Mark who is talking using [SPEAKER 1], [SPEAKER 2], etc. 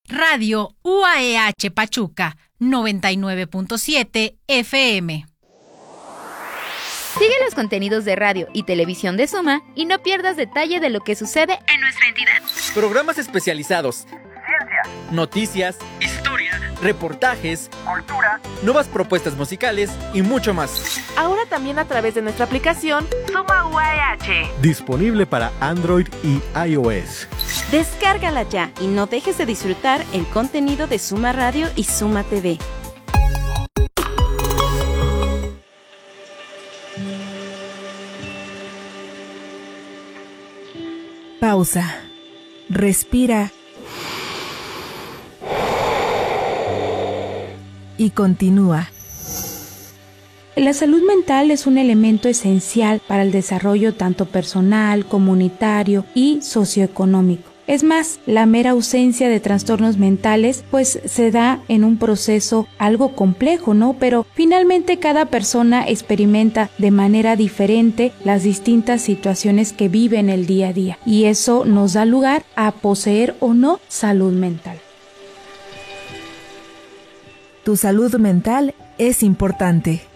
[SPEAKER 1] Radio UAEH Pachuca, 99.7 FM.
[SPEAKER 2] Sigue los contenidos de radio y televisión de Suma y no pierdas detalle de lo que sucede en nuestra entidad.
[SPEAKER 3] Programas especializados, ciencia, noticias, historia, reportajes, cultura, nuevas propuestas musicales y mucho más.
[SPEAKER 4] Ahora también a través de nuestra aplicación Suma UAEH.
[SPEAKER 5] Disponible para Android y iOS.
[SPEAKER 6] Descárgala ya y no dejes de disfrutar el contenido de Suma Radio y Suma TV.
[SPEAKER 7] Pausa. Respira. Y continúa.
[SPEAKER 8] La salud mental es un elemento esencial para el desarrollo tanto personal, comunitario y socioeconómico. Es más, la mera ausencia de trastornos mentales pues se da en un proceso algo complejo, ¿no? Pero finalmente cada persona experimenta de manera diferente las distintas situaciones que vive en el día a día y eso nos da lugar a poseer o no salud mental.
[SPEAKER 7] Tu salud mental es importante.